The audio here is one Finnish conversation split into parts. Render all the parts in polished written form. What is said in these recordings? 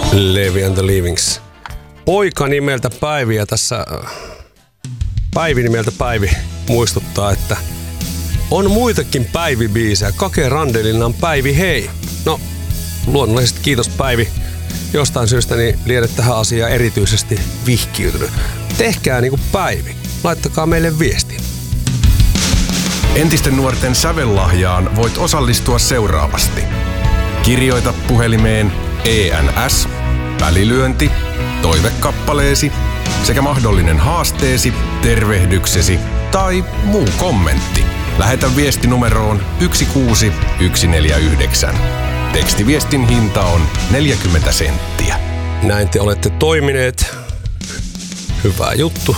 Levi and the Leavings. Poika nimeltä Päivi ja tässä Päivi nimeltä Päivi muistuttaa, että on muitakin Päivi-biisejä. Kake Randelinnan Päivi hei. No, luonnollisesti kiitos Päivi. Jostain syystä niin liedet tähän asiaan erityisesti vihkiytynyt. Tehkää niinku Päivi. Laittakaa meille viesti. Entisten nuorten sävellahjaan voit osallistua seuraavasti. Kirjoita puhelimeen ENS, välilyönti, toivekappaleesi sekä mahdollinen haasteesi, tervehdyksesi tai muu kommentti. Lähetä viesti numeroon 16149. Tekstiviestin hinta on 40 senttiä. Näin te olette toimineet. Hyvä juttu.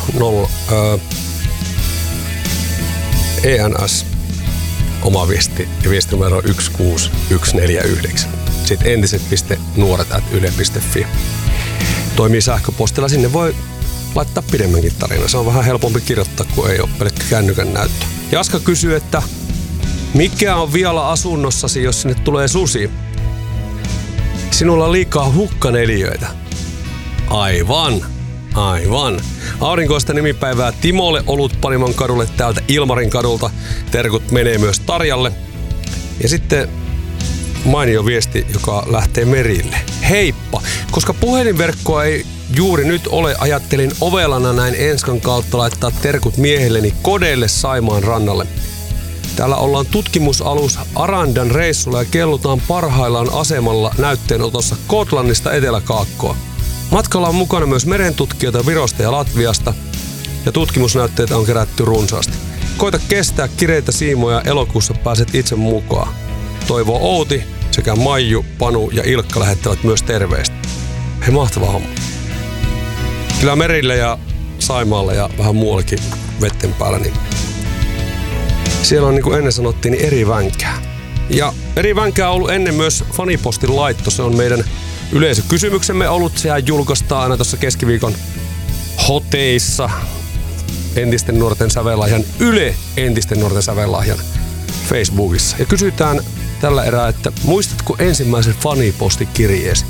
ENS. Oma viesti ja viestinumero 16149. Sitten entiset.nuoret@yle.fi. Toimii sähköpostilla. Sinne voi laittaa pidemmänkin tarina. Se on vähän helpompi kirjoittaa, kun ei ole pelkkä kännykän näyttö. Jaska kysyy, että mikä on vielä asunnossasi, jos sinne tulee susi? Sinulla on liikaa hukkaneliöitä. Aivan. Aurinkoista nimipäivää Timolle Olutpanimon kadulle täältä Ilmarin kadulta. Terkut menee myös Tarjalle. Ja sitten mainio viesti, joka lähtee Merille. Heippa! Koska puhelinverkkoa ei juuri nyt ole, ajattelin ovelana näin Enskan kautta laittaa terkut miehelleni Kodelle Saimaan rannalle. Täällä ollaan tutkimusalus Arandan reissulla ja kellutaan parhaillaan asemalla näytteenotossa Kotlannista Etelä-Kaakkoa. Matkalla on mukana myös merentutkijoita Virosta ja Latviasta ja tutkimusnäytteitä on kerätty runsaasti. Koita kestää kireitä siimoja, elokuussa pääset itse mukaan. Toivo Outi sekä Maiju, Panu ja Ilkka lähettävät myös terveistä. Hei, mahtava homma. Kyllä merillä ja Saimaalla ja vähän muuallakin vetten päällä, niin siellä on niin kuin ennen sanottiin, niin eri vänkää. Ja eri vänkää on ollut ennen myös fanipostin laitto. Se on meidän yleisökysymyksemme ollut. Sehän julkaistaan aina tuossa keskiviikon hoteissa entisten nuorten sävellahjan Yle entisten nuorten sävellahjan Facebookissa. Ja kysytään tällä erää, että muistatko ensimmäisen fanipostikirjeesi?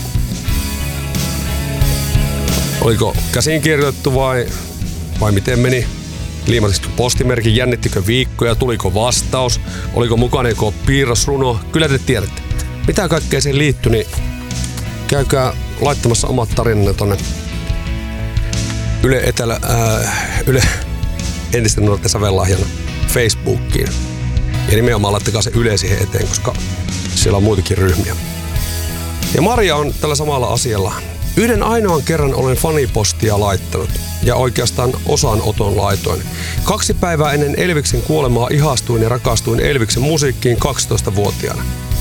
Oliko käsin kirjoitettu vai miten meni? Liimatitko postimerkin, jännittikö viikkoja, tuliko vastaus, oliko mukana joko piirrosruno? Kyllä te tiedätte. Mitä kaikkea siihen liittyy, niin käykää laittamassa omat tarinanne tonne Yle entisten nuorten sävellahjan Facebookiin. Ja nimenomaan laittakaa se Yle siihen eteen, koska siellä on muitakin ryhmiä. Ja Maria on tällä samalla asialla. Yhden ainoan kerran olen fanipostia laittanut ja oikeastaan osanoton laitoin. 2 päivää ennen Elviksen kuolemaa ihastuin ja rakastuin Elviksen musiikkiin 12-vuotiaana.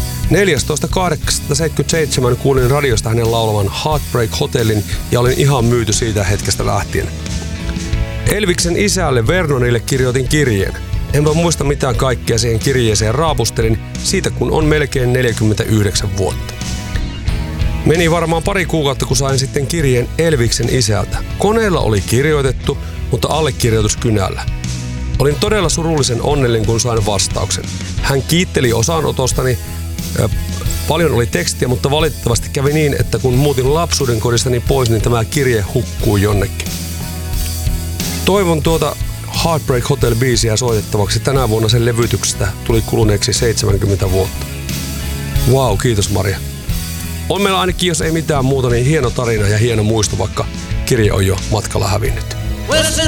14.8.77 kuulin radiosta hänen laulavan Heartbreak Hotelin ja olin ihan myyty siitä hetkestä lähtien. Elviksen isälle Vernonille kirjoitin kirjeen. Enpä muista mitään kaikkea siihen kirjeeseen raapustelin siitä kun on melkein 49 vuotta. Meni varmaan pari kuukautta, kun sain sitten kirjeen Elviksen isältä. Koneella oli kirjoitettu, mutta allekirjoitus kynällä. Olin todella surullisen onnellinen, kun sain vastauksen. Hän kiitteli osanotostani. Paljon oli tekstiä, mutta valitettavasti kävi niin, että kun muutin lapsuuden kodistani pois, niin tämä kirje hukkuu jonnekin. Toivon tuota Heartbreak Hotel-biisiä soitettavaksi. Tänä vuonna sen levytyksestä tuli kuluneeksi 70 vuotta. Wow, kiitos Maria. On meillä ainakin, jos ei mitään muuta, niin hieno tarina ja hieno muisto, vaikka kirje on jo matkalla hävinnyt.